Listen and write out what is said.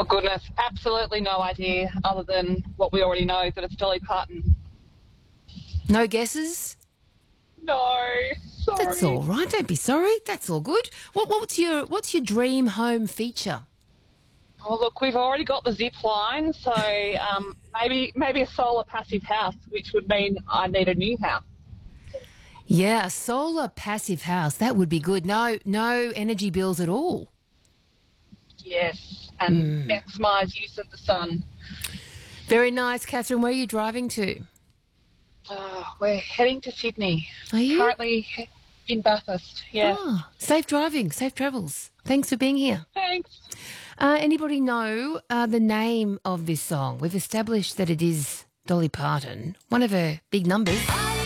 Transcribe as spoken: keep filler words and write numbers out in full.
Oh, goodness. Absolutely no idea other than what we already know, that it's Dolly Parton. No guesses? No, That's sorry. all right. Don't be sorry. That's all good. What, what's your What's your dream home feature? Oh, look, we've already got the zip line, so um, maybe maybe a solar passive house, which would mean I need a new house. Yeah, a solar passive house. That would be good. No, no energy bills at all. Yes, and maximise use of the sun. Very nice, Catherine. Where are you driving to? Oh, we're heading to Sydney. Are you? Currently in Bathurst, yeah. Oh, safe driving, safe travels. Thanks for being here. Thanks. Uh, anybody know uh, the name of this song? We've established that it is Dolly Parton, one of her big numbers.